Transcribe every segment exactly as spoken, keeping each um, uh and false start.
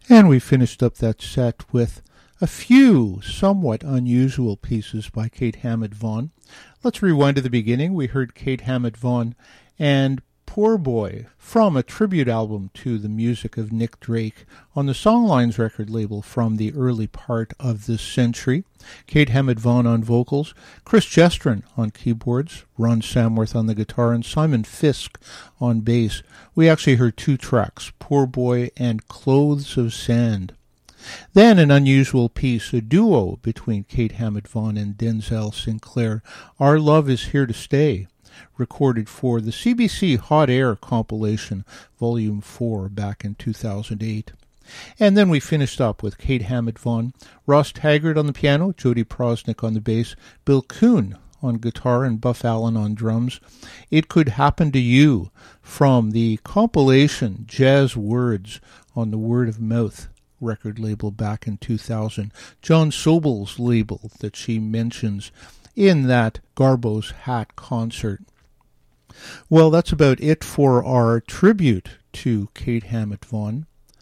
And we finished up that set with a few somewhat unusual pieces by Kate Hammett Vaughan. Let's rewind to the beginning. We heard Kate Hammett Vaughan and Poor Boy from a tribute album to the music of Nick Drake on the Songlines record label from the early part of this century. Kate Hammett Vaughan on vocals, Chris Jestrin on keyboards, Ron Samworth on the guitar, and Simon Fisk on bass. We actually heard two tracks, Poor Boy and Clothes of Sand. Then an unusual piece, a duo between Kate Hammett Vaughan and Denzel Sinclair, Our Love Is Here to Stay, recorded for the C B C Hot Air compilation, Volume four, back in two thousand eight. And then we finished up with Kate Hammett Vaughan, Ross Taggart on the piano, Jody Prosnick on the bass, Bill Kuhn on guitar, and Buff Allen on drums. It Could Happen to You from the compilation Jazz Words on the Word of Mouth record label back in two thousand. John Sobel's label that she mentions in that Garbo's Hat concert. Well, that's about it for our tribute to Kate Hammett Vaughan.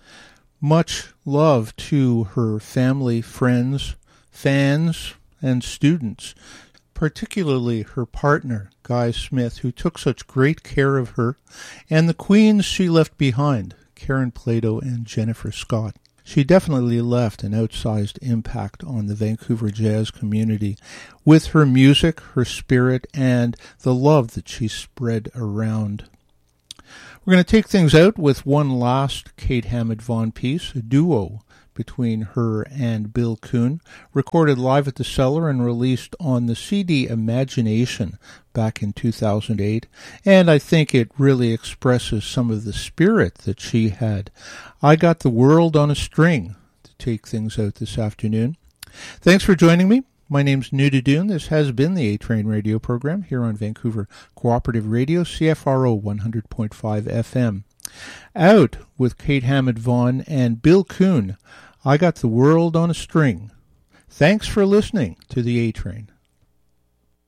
Much love to her family, friends, fans, and students, particularly her partner, Guy Smith, who took such great care of her, and the queens she left behind, Karen Plato and Jennifer Scott. She definitely left an outsized impact on the Vancouver jazz community with her music, her spirit, and the love that she spread around. We're going to take things out with one last Kate Hammett Vaughan piece, a duo between her and Bill Kuhn, recorded live at the Cellar and released on the C D Imagination back in two thousand eight, and I think it really expresses some of the spirit that she had. I Got the World on a String to take things out this afternoon. Thanks for joining me. My name's Nuda Dune. This has been the A-Train radio program here on Vancouver Cooperative Radio, C F R O one hundred point five F M. Out with Kate Hammett Vaughan and Bill Kuhn, I Got the World on a String. Thanks for listening to the A-Train.